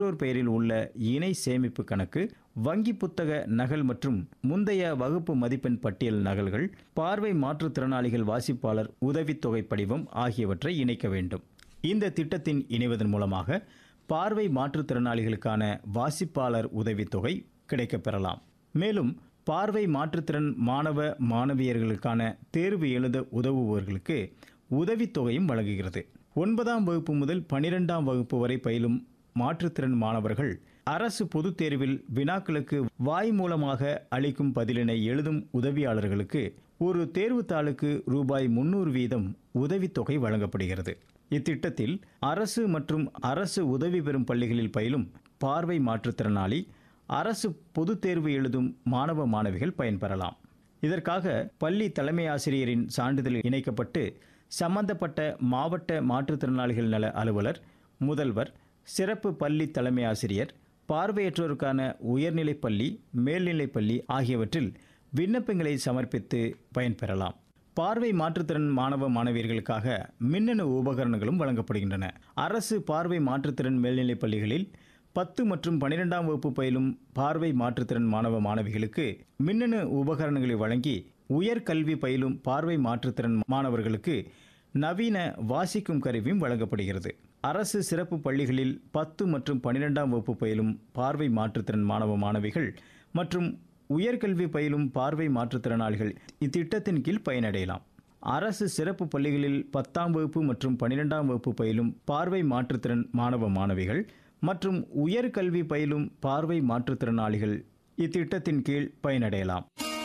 பெற்றோர் பெயரில் உள்ள இணை சேமிப்பு கணக்கு, வங்கி புத்தக நகல் மற்றும் முந்தைய வகுப்பு மதிப்பெண் பட்டியல் நகல்கள், பார்வை மாற்றுத்திறனாளிகள் வாசிப்பாளர் உதவித்தொகை படிவம் ஆகியவற்றை இணைக்க வேண்டும். இந்த திட்டத்தின் இணைவதன் மூலமாக பார்வை மாற்றுத்திறனாளிகளுக்கான வாசிப்பாளர் உதவித்தொகை கிடைக்கப்பெறலாம். மேலும் பார்வை மாற்றுத்திறன் மாணவ மாணவியர்களுக்கான தேர்வு எழுத உதவுபவர்களுக்கு உதவித்தொகையும் வழங்குகிறது. 9ஆம் வகுப்பு முதல் 12ஆம் வகுப்பு வரை பயிலும் மாற்றுத்திறன் மாணவர்கள் அரசு பொதுத் தேர்வில் வினாக்களுக்கு வாய் மூலமாக அளிக்கும் பதிலினை எழுதும் உதவியாளர்களுக்கு ஒரு தேர்வுத்தாளுக்கு ரூபாய் 300 வீதம் உதவித்தொகை வழங்கப்படுகிறது. இத்திட்டத்தில் அரசு மற்றும் அரசு உதவி பெறும் பள்ளிகளில் பயிலும் பார்வை மாற்றுத்திறனாளி, அரசு பொதுத் தேர்வு எழுதும் மாணவ மாணவிகள் பயன்பெறலாம். இதற்காக பள்ளி தலைமை ஆசிரியரின் சான்றிதழ் இணைக்கப்பட்டு சம்பந்தப்பட்ட மாவட்ட மாற்றுத்திறனாளிகள் நல அலுவலர், முதல்வர், சிறப்பு பள்ளி தலைமை ஆசிரியர், பார்வையற்றோருக்கான உயர்நிலைப் பள்ளி, மேல்நிலைப் பள்ளி ஆகியவற்றில் விண்ணப்பங்களை சமர்ப்பித்து பயன்பெறலாம். பார்வை மாற்றுத்திறன் மாணவ மாணவியர்களுக்காக மின்னணு உபகரணங்களும் வழங்கப்படுகின்றன. அரசு பார்வை மாற்றுத்திறன் மேல்நிலைப் பள்ளிகளில் 10 மற்றும் 12ஆம் வகுப்பு பயிலும் பார்வை மாற்றுத்திறன் மாணவ மாணவிகளுக்கு மின்னணு உபகரணங்களை வழங்கி, உயர்கல்வி பயிலும் பார்வை மாற்றுத்திறன் மாணவர்களுக்கு நவீன வாசிக்கும் கருவியும் வழங்கப்படுகிறது. அரசு சிறப்பு பள்ளிகளில் 10 மற்றும் 12ஆம் வகுப்பு பயிலும் பார்வை மாற்றுத்திறன் மாணவ மாணவிகள் மற்றும் உயர்கல்வி பயிலும் பார்வை மாற்றுத்திறனாளிகள் இத்திட்டத்தின் கீழ் பயனடையலாம். அரசு சிறப்பு பள்ளிகளில் 10ஆம் வகுப்பு மற்றும் 12ஆம் வகுப்பு பயிலும் பார்வை மாற்றுத்திறன் மாணவ மாணவிகள் மற்றும் உயர்கல்வி பயிலும் பார்வை மாற்றுத்திறனாளிகள் இத்திட்டத்தின் கீழ் பயனடையலாம்.